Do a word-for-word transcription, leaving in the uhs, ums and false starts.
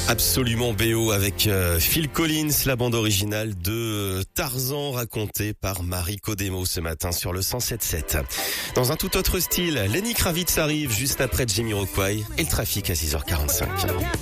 Absolument B O avec euh, Phil Collins, la bande originale de Tarzan racontée par Marie Codemo ce matin sur le cent sept sept. Dans un tout autre style, Lenny Kravitz arrive juste après Jamiroquai et le trafic à six heures quarante-cinq.